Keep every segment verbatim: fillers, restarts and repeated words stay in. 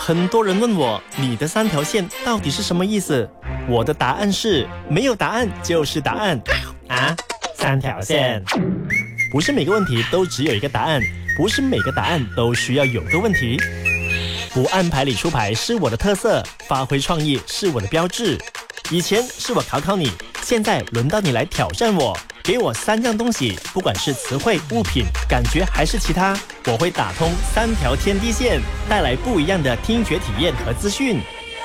很多人问我，你的三条线到底是什么意思？我的答案是，没有答案就是答案啊！三条线，不是每个问题都只有一个答案，不是每个答案都需要有个问题。不按牌理出牌是我的特色，发挥创意是我的标志。以前是我考考你，现在轮到你来挑战我。给我三样东西，不管是词汇、物品、感觉还是其他，我会打通三条天地线，带来不一样的听觉体验和资讯。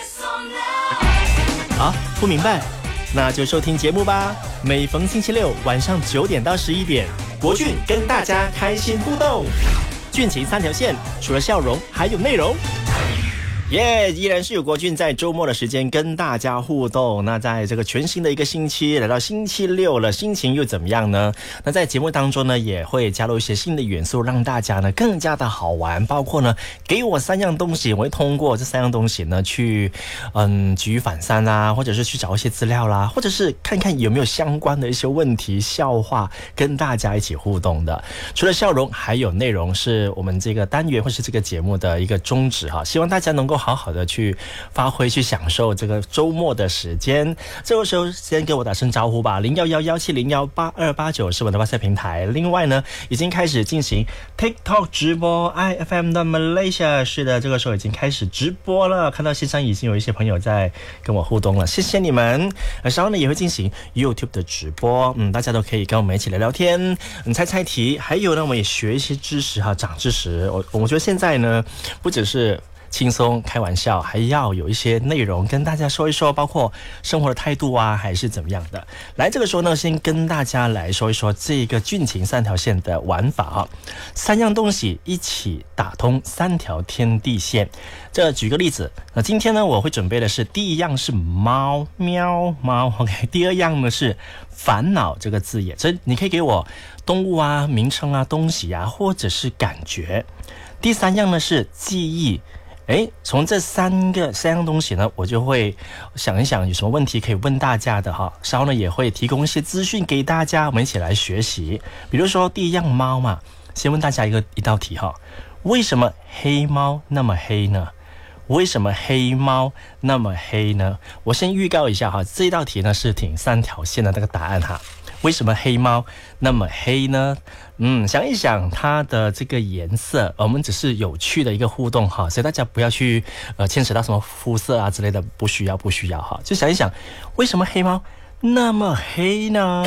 啊，不明白？那就收听节目吧。每逢星期六晚上九点到十一点，国俊跟大家开心互动。俊情三条线，除了笑容，还有内容。耶、yeah, 依然是有国俊在周末的时间跟大家互动。那在这个全新的一个星期，来到星期六了，心情又怎么样呢？那在节目当中呢，也会加入一些新的元素，让大家呢更加的好玩。包括呢，给我三样东西，我会通过这三样东西呢去嗯举一反三啦，或者是去找一些资料啦，或者是看看有没有相关的一些问题笑话跟大家一起互动的。除了笑容，还有内容，是我们这个单元或是这个节目的一个宗旨哈。希望大家能够好好的去发挥，去享受这个周末的时间。这个时候先跟我打声招呼吧，零幺幺幺七零幺八二八九是我的 WhatsApp 平台。另外呢，已经开始进行 TikTok 直播 I F M 的 Malaysia， 是的，这个时候已经开始直播了。看到线上已经有一些朋友在跟我互动了，谢谢你们。稍后呢也会进行 YouTube 的直播，嗯，大家都可以跟我们一起聊聊天，嗯，猜猜题，还有呢我们也学一些知识哈，长知识。我我觉得现在呢，不只是轻松开玩笑，还要有一些内容跟大家说一说，包括生活的态度啊，还是怎么样的。来，这个时候呢，先跟大家来说一说这个俊情三条线的玩法啊，三样东西一起打通三条天地线。这举个例子，那今天呢，我会准备的是第一样是猫喵猫 ，OK， 第二样呢是烦恼这个字眼，所以你可以给我动物啊、名称啊、东西啊，或者是感觉。第三样呢是记忆。诶，从这三个三样东西呢，我就会想一想有什么问题可以问大家的哈。稍后呢也会提供一些资讯给大家，我们一起来学习。比如说第一样猫嘛，先问大家一个一道题哈：为什么黑猫那么黑呢？为什么黑猫那么黑呢？我先预告一下哈，这一道题呢是挺三条线的那个答案哈。为什么黑猫那么黑呢？嗯，想一想它的这个颜色，我们只是有趣的一个互动哈，所以大家不要去呃牵扯到什么肤色啊之类的，不需要不需要哈，就想一想为什么黑猫那么黑呢？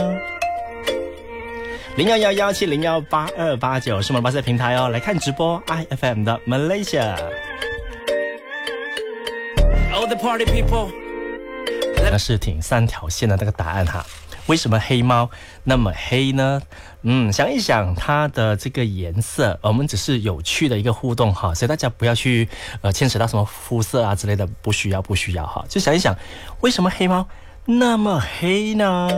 零幺幺幺七零幺八二八九是我们巴士平台哦，来看直播 I F M 的 Malaysia。All the party people， 那是挺三条线的那个答案哈。为什么黑猫那么黑呢？嗯，想一想它的这个颜色，我们只是有趣的一个互动哈，所以大家不要去呃牵扯到什么肤色啊之类的，不需要不需要哈，就想一想为什么黑猫那么黑呢？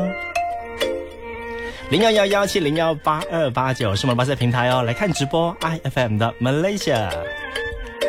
零幺幺幺七零幺八二八九是我们巴士平台哦，来看直播 I F M 的 Malaysia。